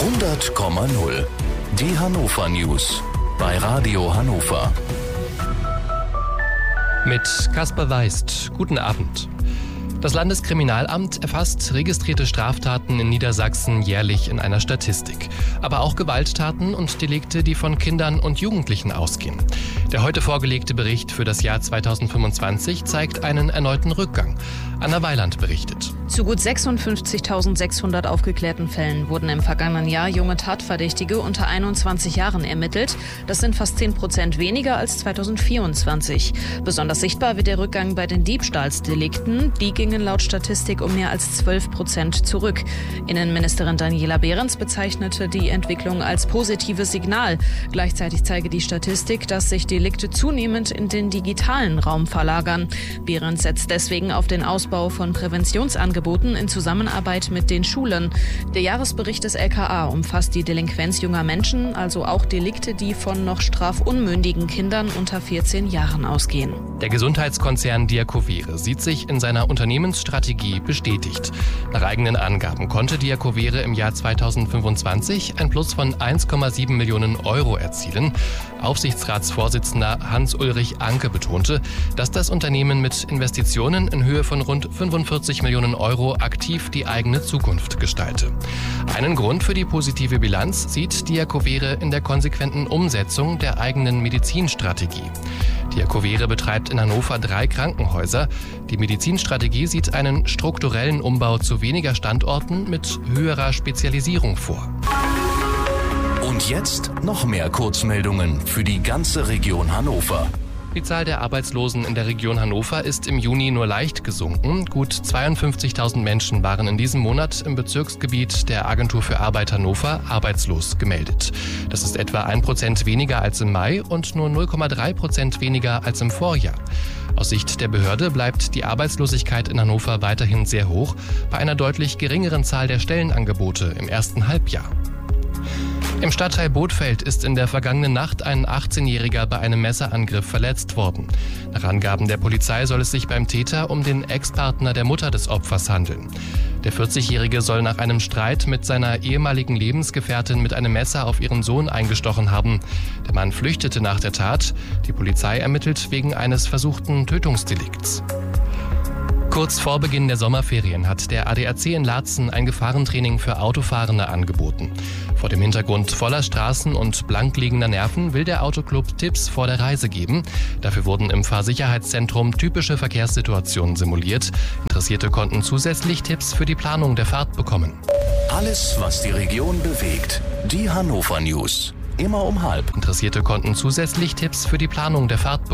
100,0. Die Hannover News bei Radio Hannover. Mit Kasper Weist. Guten Abend. Das Landeskriminalamt erfasst registrierte Straftaten in Niedersachsen jährlich in einer Statistik. Aber auch Gewalttaten und Delikte, die von Kindern und Jugendlichen ausgehen. Der heute vorgelegte Bericht für das Jahr 2025 zeigt einen erneuten Rückgang. Anna Weiland berichtet. Zu gut 56.600 aufgeklärten Fällen wurden im vergangenen Jahr junge Tatverdächtige unter 21 Jahren ermittelt. Das sind fast 10% weniger als 2024. Besonders sichtbar wird der Rückgang bei den Diebstahlsdelikten. Die gingen laut Statistik um mehr als 12% zurück. Innenministerin Daniela Behrens bezeichnete die Entwicklung als positives Signal. Gleichzeitig zeige die Statistik, dass sich Delikte zunehmend in den digitalen Raum verlagern. Behrens setzt deswegen auf den Ausbau von Präventionsangeboten in Zusammenarbeit mit den Schulen. Der Jahresbericht des LKA umfasst die Delinquenz junger Menschen, also auch Delikte, die von noch strafunmündigen Kindern unter 14 Jahren ausgehen. Der Gesundheitskonzern Diakovere sieht sich in seiner Unternehmensstrategie bestätigt. Nach eigenen Angaben konnte Diakovere im Jahr 2025 ein Plus von 1,7 Millionen Euro erzielen. Aufsichtsratsvorsitzender Hans-Ulrich Anke betonte, dass das Unternehmen mit Investitionen in Höhe von rund 45 Millionen Euro aktiv die eigene Zukunft gestalte. Einen Grund für die positive Bilanz sieht Diakovere in der konsequenten Umsetzung der eigenen Medizinstrategie. Diakovere betreibt in Hannover 3 Krankenhäuser. Die Medizinstrategie sieht einen strukturellen Umbau zu weniger Standorten mit höherer Spezialisierung vor. Und jetzt noch mehr Kurzmeldungen für die ganze Region Hannover. Die Zahl der Arbeitslosen in der Region Hannover ist im Juni nur leicht gesunken. Gut 52.000 Menschen waren in diesem Monat im Bezirksgebiet der Agentur für Arbeit Hannover arbeitslos gemeldet. Das ist etwa 1% weniger als im Mai und nur 0,3% weniger als im Vorjahr. Aus Sicht der Behörde bleibt die Arbeitslosigkeit in Hannover weiterhin sehr hoch, bei einer deutlich geringeren Zahl der Stellenangebote im ersten Halbjahr. Im Stadtteil Bothfeld ist in der vergangenen Nacht ein 18-Jähriger bei einem Messerangriff verletzt worden. Nach Angaben der Polizei soll es sich beim Täter um den Ex-Partner der Mutter des Opfers handeln. Der 40-Jährige soll nach einem Streit mit seiner ehemaligen Lebensgefährtin mit einem Messer auf ihren Sohn eingestochen haben. Der Mann flüchtete nach der Tat. Die Polizei ermittelt wegen eines versuchten Tötungsdelikts. Kurz vor Beginn der Sommerferien hat der ADAC in Laatzen ein Gefahrentraining für Autofahrende angeboten. Vor dem Hintergrund voller Straßen und blankliegender Nerven will der Autoclub Tipps vor der Reise geben. Dafür wurden im Fahrsicherheitszentrum typische Verkehrssituationen simuliert. Interessierte konnten zusätzlich Tipps für die Planung der Fahrt bekommen. Alles, was die Region bewegt. Die Hannover News. Immer um 12:30. Interessierte konnten zusätzlich Tipps für die Planung der Fahrt bekommen.